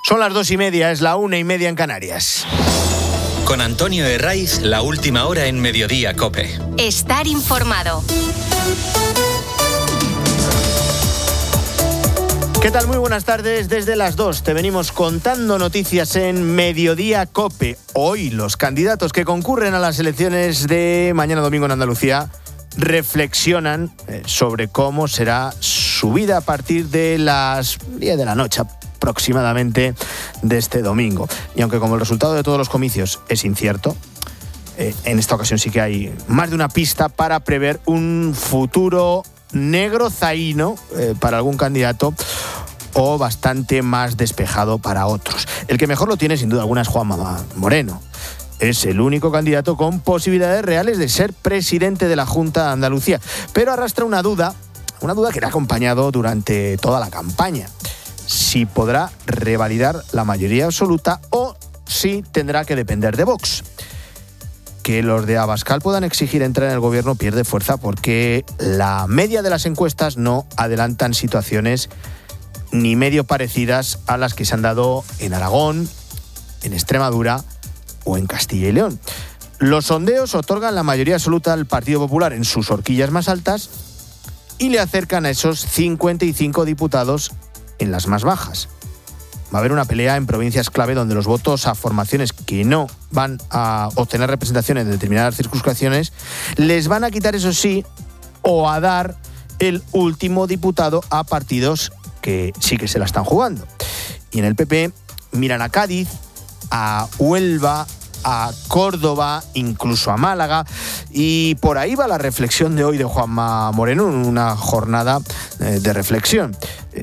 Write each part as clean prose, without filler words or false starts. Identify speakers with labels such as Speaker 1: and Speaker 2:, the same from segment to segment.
Speaker 1: Son las 2:30, es la 1:30 en Canarias.
Speaker 2: Con Antonio Herraiz, la última hora en Mediodía COPE.
Speaker 3: Estar informado.
Speaker 1: ¿Qué tal? Muy buenas tardes. Desde las 2 te venimos contando noticias en Mediodía COPE. Hoy los candidatos que concurren a las elecciones de mañana domingo en Andalucía reflexionan sobre cómo será su vida a partir de las 10 de la noche aproximadamente de este domingo. Y aunque como el resultado de todos los comicios es incierto, en esta ocasión sí que hay más de una pista para prever un futuro negro zaíno para algún candidato o bastante más despejado para otros. El que mejor lo tiene sin duda alguna es Juanma Moreno. Es el único candidato con posibilidades reales de ser presidente de la Junta de Andalucía, pero arrastra una duda que le ha acompañado durante toda la campaña. Si podrá revalidar la mayoría absoluta o si tendrá que depender de Vox. Que los de Abascal puedan exigir entrar en el gobierno pierde fuerza porque la media de las encuestas no adelantan situaciones ni medio parecidas a las que se han dado en Aragón, en Extremadura o en Castilla y León. Los sondeos otorgan la mayoría absoluta al Partido Popular en sus horquillas más altas y le acercan a esos 55 diputados en las más bajas. Va a haber una pelea en provincias clave donde los votos a formaciones que no van a obtener representación en determinadas circunscripciones les van a quitar, eso sí, o a dar el último diputado a partidos que sí que se la están jugando. Y en el PP miran a Cádiz, a Huelva, a Córdoba, incluso a Málaga, y por ahí va la reflexión de hoy de Juanma Moreno, una jornada de reflexión.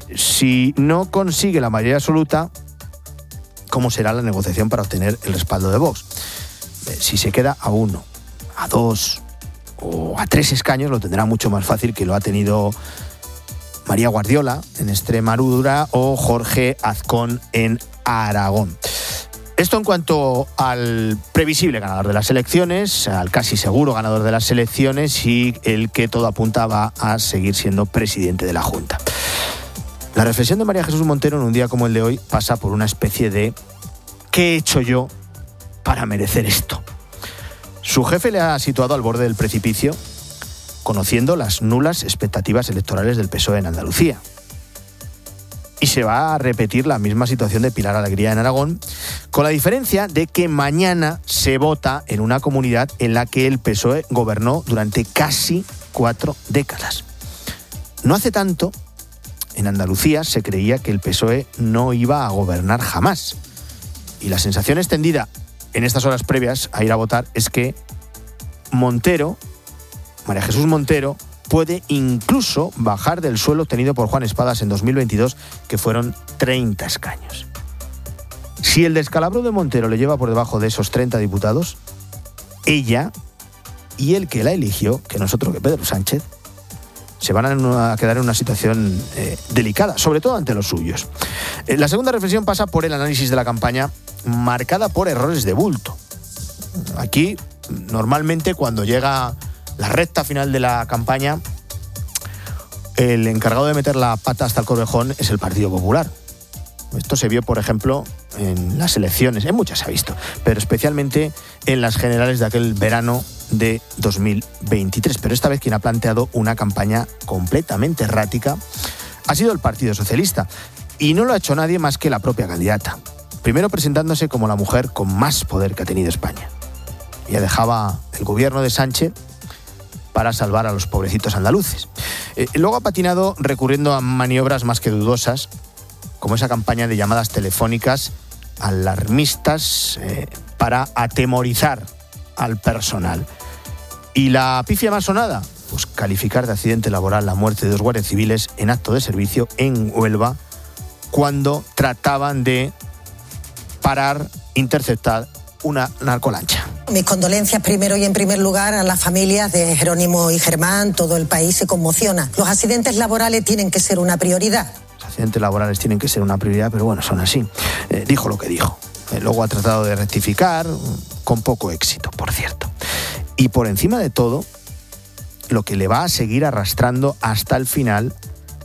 Speaker 1: Si no consigue la mayoría absoluta, ¿cómo será la negociación para obtener el respaldo de Vox? Si se queda a 1, a 2 o a 3 escaños, lo tendrá mucho más fácil que lo ha tenido María Guardiola en Extremadura o Jorge Azcón en Aragón. Esto en cuanto al previsible ganador de las elecciones, al casi seguro ganador de las elecciones y el que todo apunta va a seguir siendo presidente de la Junta. La reflexión de María Jesús Montero en un día como el de hoy pasa por una especie de ¿qué he hecho yo para merecer esto? Su jefe le ha situado al borde del precipicio, conociendo las nulas expectativas electorales del PSOE en Andalucía. Y se va a repetir la misma situación de Pilar Alegría en Aragón, con la diferencia de que mañana se vota en una comunidad en la que el PSOE gobernó durante casi 4 décadas. No hace tanto, en Andalucía se creía que el PSOE no iba a gobernar jamás. Y la sensación extendida en estas horas previas a ir a votar es que María Jesús Montero, puede incluso bajar del suelo obtenido por Juan Espadas en 2022, que fueron 30 escaños. Si el descalabro de Montero le lleva por debajo de esos 30 diputados, ella y el que la eligió, que no es otro que Pedro Sánchez, se van a quedar en una situación delicada, sobre todo ante los suyos. La segunda reflexión pasa por el análisis de la campaña, marcada por errores de bulto. Aquí, normalmente, cuando llega la recta final de la campaña, el encargado de meter la pata hasta el Corvejón es el Partido Popular. Esto se vio, por ejemplo, en las elecciones, en muchas se ha visto, pero especialmente en las generales de aquel verano de 2023. Pero esta vez quien ha planteado una campaña completamente errática ha sido el Partido Socialista. Y no lo ha hecho nadie más que la propia candidata. Primero presentándose como la mujer con más poder que ha tenido España. Ella dejaba el gobierno de Sánchez para salvar a los pobrecitos andaluces. Luego ha patinado recurriendo a maniobras más que dudosas, como esa campaña de llamadas telefónicas alarmistas para atemorizar al personal. Y la pifia más sonada, pues calificar de accidente laboral la muerte de 2 guardias civiles en acto de servicio en Huelva, cuando trataban de interceptar una narcolancha.
Speaker 4: Mis condolencias primero y en primer lugar a las familias de Jerónimo y Germán. Todo el país se conmociona. Los accidentes laborales tienen que ser una prioridad.
Speaker 1: Los accidentes laborales tienen que ser una prioridad, pero bueno, son así. Dijo lo que dijo. Luego ha tratado de rectificar, con poco éxito, por cierto. Y por encima de todo, lo que le va a seguir arrastrando hasta el final